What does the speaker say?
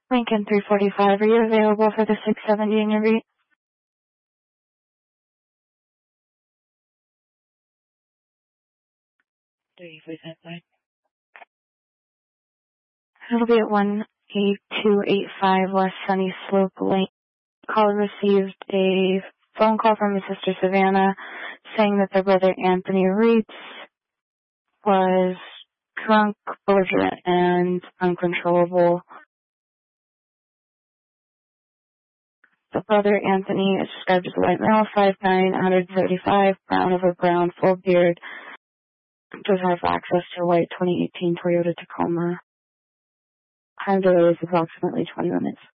Lincoln 345, are you available for the 670 in your read? It'll be at 18285 West Sunny Slope Lane. Caller received a phone call from his sister Savannah saying that their brother Anthony Reitz was drunk, belligerent, and uncontrollable. The brother Anthony is described as a white male, 5'9", 135, brown over brown, full beard. Does have access to a white 2018 Toyota Tacoma. Time delay is approximately 20 minutes.